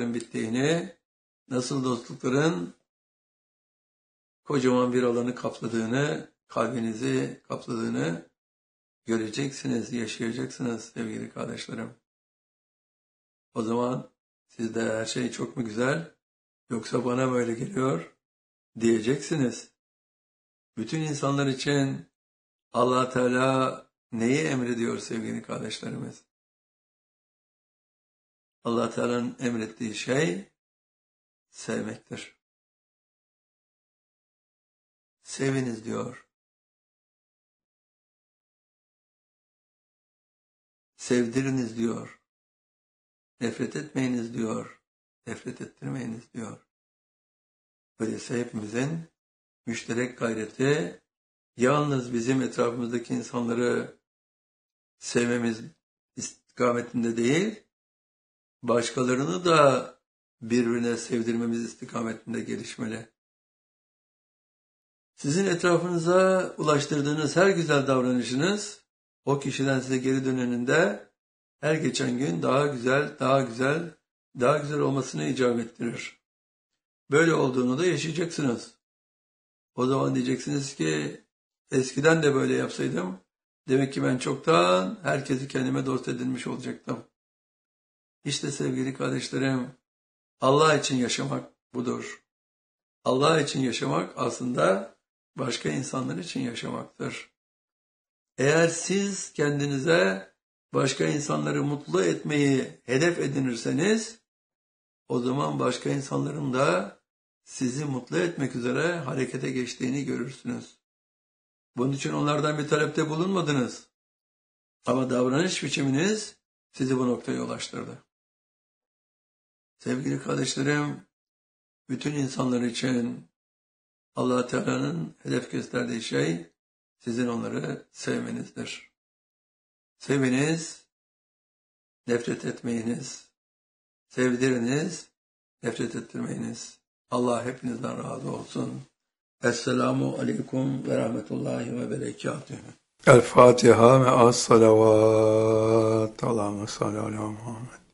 düşmanlıkların bittiğini, nasıl dostlukların kocaman bir alanı kapladığını, kalbinizi kapladığını göreceksiniz, yaşayacaksınız sevgili kardeşlerim. O zaman sizde her şey çok mu güzel, yoksa bana böyle geliyor diyeceksiniz. Bütün insanlar için Allah Teala neyi emrediyor sevgili kardeşlerimiz? Allah Teala'nın emrettiği şey sevmektir. Seviniz diyor. Sevdiriniz diyor. Nefret etmeyiniz diyor. Nefret ettirmeyiniz diyor. Öyleyse hepimizin müşterek gayreti yalnız bizim etrafımızdaki insanları sevmemiz istikametinde değil, başkalarını da birbirine sevdirmemiz istikametinde gelişmeli. Sizin etrafınıza ulaştırdığınız her güzel davranışınız o kişiden size geri döneninde her geçen gün daha güzel, daha güzel, daha güzel olmasını icap ettirir. Böyle olduğunu da yaşayacaksınız. O zaman diyeceksiniz ki eskiden de böyle yapsaydım demek ki ben çoktan herkesi kendime dost edinmiş olacaktım. İşte sevgili kardeşlerim, Allah için yaşamak budur. Allah için yaşamak aslında başka insanlar için yaşamaktır. Eğer siz kendinize başka insanları mutlu etmeyi hedef edinirseniz, o zaman başka insanların da sizi mutlu etmek üzere harekete geçtiğini görürsünüz. Bunun için onlardan bir talepte bulunmadınız. Ama davranış biçiminiz sizi bu noktaya ulaştırdı. Sevgili kardeşlerim, bütün insanlar için Allah Teala'nın hedef gösterdiği şey sizin onları sevmenizdir. Seviniz, nefret etmeyiniz. Sevdiriniz, nefret ettirmeyiniz. Allah hepinizden razı olsun. Esselamu aleyküm ve rahmetullahi ve berekatuhu. El Fatiha ve as-salavat. Allahümme salli ala Muhammed.